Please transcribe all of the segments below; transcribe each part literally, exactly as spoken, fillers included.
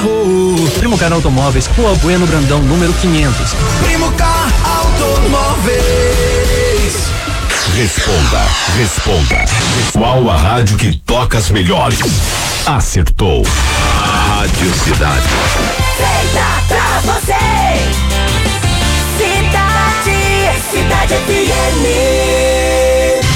carro. Primo Car Automóveis, Rua Bueno Brandão, número quinhentos. Primo Car Automóveis. Responda, responda. Qual a rádio que toca as melhores? Acertou. Rádio Cidade. Feita pra você. Cidade, Cidade F M.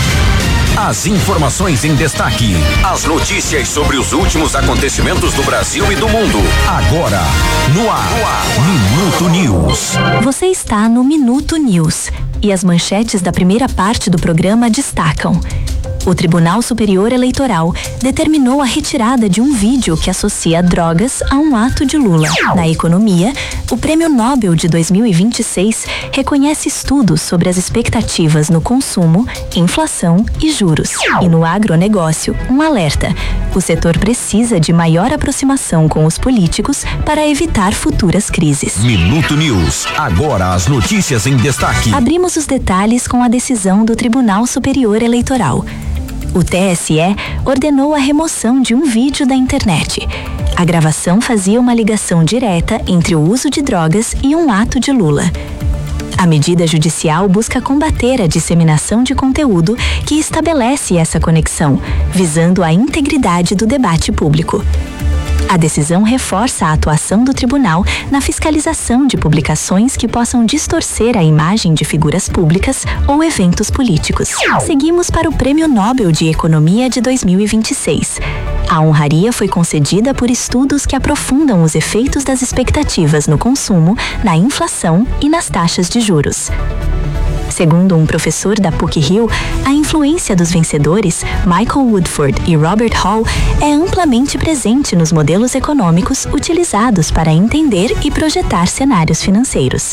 As informações em destaque. As notícias sobre os últimos acontecimentos do Brasil e do mundo. Agora, no ar. No ar. Minuto News. Você está no Minuto News. E as manchetes da primeira parte do programa destacam: o Tribunal Superior Eleitoral determinou a retirada de um vídeo que associa drogas a um ato de Lula. Na economia, o Prêmio Nobel de dois mil e vinte e seis reconhece estudos sobre as expectativas no consumo, inflação e juros. E no agronegócio, um alerta: o setor precisa de maior aproximação com os políticos para evitar futuras crises. Minuto News. Agora as notícias em destaque. Abrimos os detalhes com a decisão do Tribunal Superior Eleitoral. O T S E ordenou a remoção de um vídeo da internet. A gravação fazia uma ligação direta entre o uso de drogas e um ato de Lula. A medida judicial busca combater a disseminação de conteúdo que estabelece essa conexão, visando a integridade do debate público. A decisão reforça a atuação do tribunal na fiscalização de publicações que possam distorcer a imagem de figuras públicas ou eventos políticos. Seguimos para o Prêmio Nobel de Economia de dois mil e vinte e seis. A honraria foi concedida por estudos que aprofundam os efeitos das expectativas no consumo, na inflação e nas taxas de juros. Segundo um professor da P U C-Rio, a influência dos vencedores, Michael Woodford e Robert Hall, é amplamente presente nos modelos econômicos utilizados para entender e projetar cenários financeiros.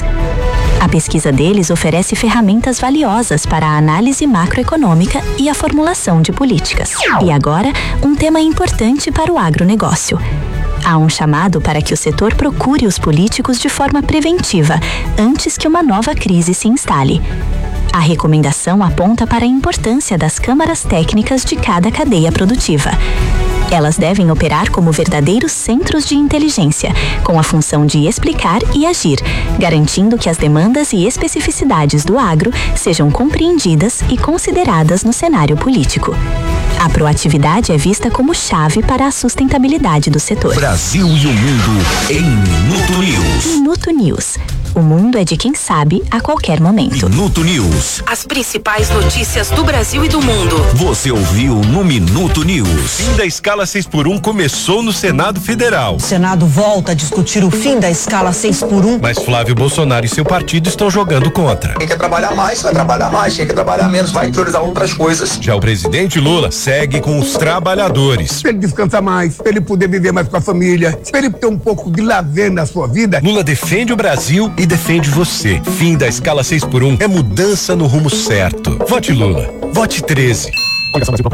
A pesquisa deles oferece ferramentas valiosas para a análise macroeconômica e a formulação de políticas. E agora, um tema importante para o agronegócio. Há um chamado para que o setor procure os políticos de forma preventiva, antes que uma nova crise se instale. A recomendação aponta para a importância das câmaras técnicas de cada cadeia produtiva. Elas devem operar como verdadeiros centros de inteligência, com a função de explicar e agir, garantindo que as demandas e especificidades do agro sejam compreendidas e consideradas no cenário político. A proatividade é vista como chave para a sustentabilidade do setor. Brasil e o mundo em Minuto News. Minuto News. O mundo é de quem sabe a qualquer momento. Minuto News. As principais notícias do Brasil e do mundo. Você ouviu no Minuto News. Fim da escala seis por um começou no Senado Federal. O Senado volta a discutir o fim da escala seis por um. Mas Flávio Bolsonaro e seu partido estão jogando contra. Quem quer trabalhar mais, vai trabalhar mais. Quem quer trabalhar menos, vai priorizar outras coisas. Já o presidente Lula segue com os trabalhadores. Pra ele descansar mais, pra ele poder viver mais com a família, pra ele ter um pouco de lazer na sua vida. Lula defende o Brasil e defende você. Fim da escala seis por um é mudança no rumo certo. Vote Lula. Vote treze.